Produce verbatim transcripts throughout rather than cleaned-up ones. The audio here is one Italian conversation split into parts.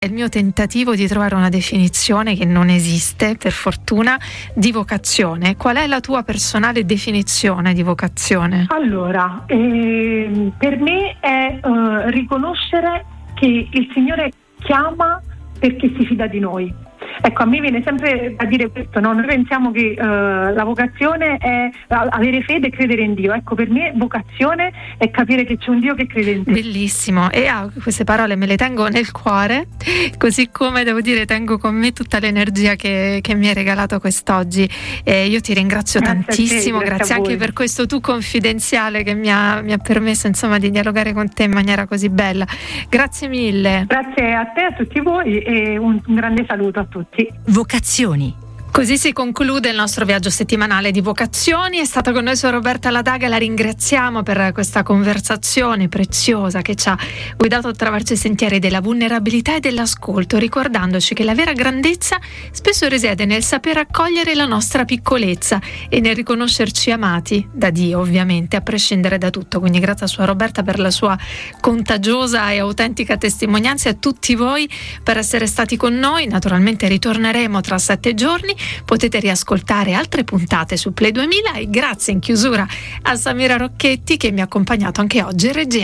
È il mio tentativo di trovare una definizione che non esiste, per fortuna, di vocazione. Qual è la tua personale definizione di vocazione? Allora, eh, per me è eh, riconoscere che il Signore chiama perché si fida di noi. Ecco, a me viene sempre da dire questo, no? Noi pensiamo che uh, la vocazione è avere fede e credere in Dio. Ecco, per me vocazione è capire che c'è un Dio che crede in te. Bellissimo, e ah, queste parole me le tengo nel cuore, così come devo dire tengo con me tutta l'energia che, che mi hai regalato quest'oggi. E io ti ringrazio Grazie tantissimo, a te, grazie, grazie a anche voi. per questo tu confidenziale che mi ha, mi ha permesso insomma di dialogare con te in maniera così bella. Grazie mille. Grazie a te, a tutti voi e un, un grande saluto a tutti. Vocazioni. Così si conclude il nostro viaggio settimanale di vocazioni. È stata con noi Suor Roberta Ladaga, la ringraziamo per questa conversazione preziosa che ci ha guidato attraverso i sentieri della vulnerabilità e dell'ascolto, ricordandoci che la vera grandezza spesso risiede nel saper accogliere la nostra piccolezza e nel riconoscerci amati da Dio, ovviamente, a prescindere da tutto. Quindi grazie a Suor Roberta per la sua contagiosa e autentica testimonianza e a tutti voi per essere stati con noi. Naturalmente ritorneremo tra sette giorni. Potete riascoltare altre puntate su Play duemila e grazie in chiusura a Samira Rocchetti che mi ha accompagnato anche oggi in regia.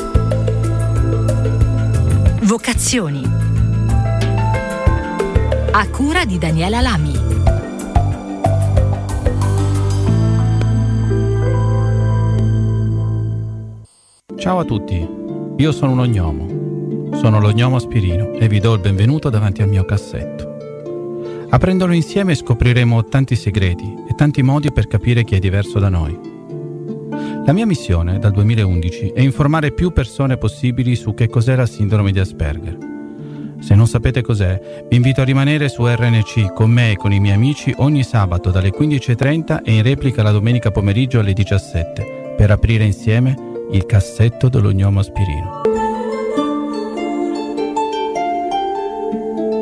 Vocazioni. A cura di Daniela Lami. Ciao a tutti, io sono un ognomo. Sono lo gnomo Spirino e vi do il benvenuto davanti al mio cassetto. Aprendolo insieme scopriremo tanti segreti e tanti modi per capire chi è diverso da noi. La mia missione dal duemilaundici è informare più persone possibili su che cos'è la sindrome di Asperger. Se non sapete cos'è, vi invito a rimanere su R N C con me e con i miei amici ogni sabato dalle quindici e trenta e in replica la domenica pomeriggio alle diciassette per aprire insieme il cassetto dello gnomo Spirino.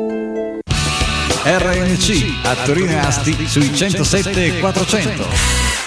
R N C a Torino e Asti sui centosette e quattrocento.